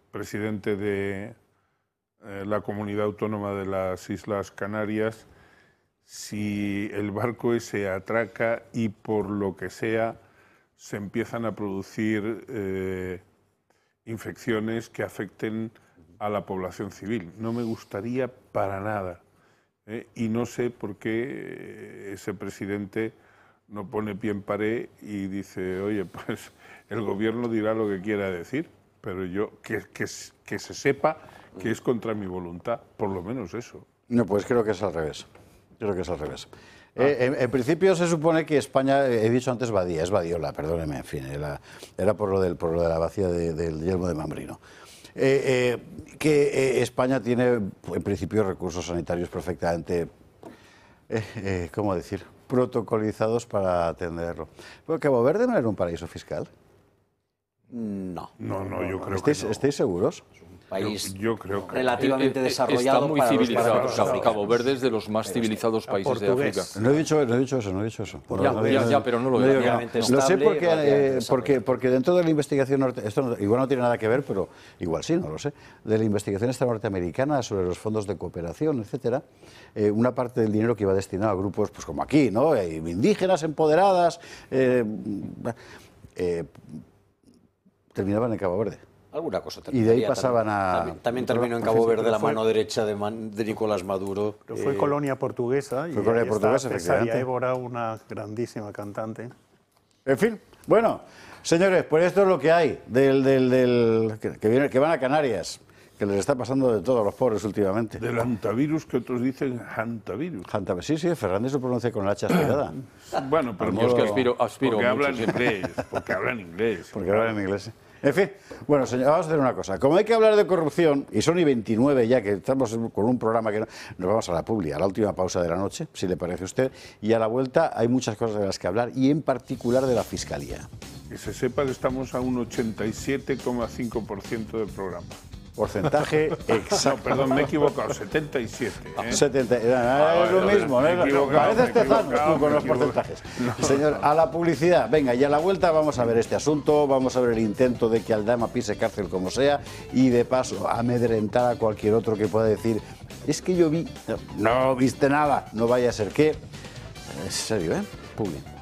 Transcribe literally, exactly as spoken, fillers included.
presidente de eh, la Comunidad Autónoma de las Islas Canarias, si el barco ese atraca y por lo que sea se empiezan a producir eh, infecciones que afecten a la población civil. No me gustaría para nada. ¿eh? Y no sé por qué ese presidente no pone pie en pared y dice, oye, pues el gobierno dirá lo que quiera decir, pero yo que, que, que se sepa que es contra mi voluntad, por lo menos eso. No, pues creo que es al revés. Creo que es al revés. Ah. Eh, en, en principio se supone que España, he dicho antes Badía, es Badiola, perdóneme, en fin, era, era por, lo del, por lo de la vacía de, del yelmo de Mambrino. Eh, eh, que eh, España tiene, en principio, recursos sanitarios perfectamente, eh, eh, ¿cómo decir?, protocolizados para atenderlo. ¿Pero Cabo Verde no era un paraíso fiscal? No. No, no, yo creo ¿Estáis, que no. ¿Estáis seguros? País yo, yo creo que relativamente desarrollado. Está muy para civilizado. los parámetros Cabo Verde es de los más civilizados países de África. No he dicho, no he dicho eso, no he dicho eso. Por ya, ya, ya, pero no lo digo. No, lo sé porque, eh, porque, porque dentro de la investigación, norte, esto no, igual no tiene nada que ver, pero igual sí, no lo sé, de la investigación esta norteamericana sobre los fondos de cooperación, etcétera, eh, una parte del dinero que iba destinado a grupos, pues como aquí, ¿no? Eh, indígenas empoderadas, eh, eh, terminaban en Cabo Verde. Alguna cosa. Y de ahí pasaban también, a... También, también terminó en Cabo Verde la mano derecha de, Man, de Nicolás Maduro. Pero fue eh, colonia portuguesa. Fue y colonia ahí portuguesa, está Cesaria efectivamente. Évora, una grandísima cantante. En fin, bueno, señores, pues esto es lo que hay del, del, del que, que, viene, que van a Canarias, que les está pasando de todos los pobres últimamente. del hantavirus, que otros dicen hantavirus. Hantavirus, sí, sí, Fernández lo pronuncia con la H aspirada. Bueno, pero Yo es que aspiro, aspiro porque mucho hablan siempre. inglés, porque hablan inglés. Porque hablan en inglés. En fin, bueno, señor, vamos a hacer una cosa. Como hay que hablar de corrupción, y son y veintinueve ya, que estamos con un programa que no, nos vamos a la publi, a la última pausa de la noche, si le parece a usted, y a la vuelta hay muchas cosas de las que hablar, y en particular de la Fiscalía. Que se sepa que estamos a un ochenta y siete coma cinco por ciento del programa. Porcentaje exacto. No, perdón, me he equivocado, setenta y siete. ¿eh? setenta, ah, es lo mismo, ¿no? Pareces Tezano tú con los porcentajes. No, Señor, no. A la publicidad, venga, y a la vuelta vamos a ver este asunto, vamos a ver el intento de que Aldama pise cárcel como sea, y de paso amedrentar a cualquier otro que pueda decir, es que yo vi, no, no viste nada, no vaya a ser que... Es serio, ¿eh? Publi.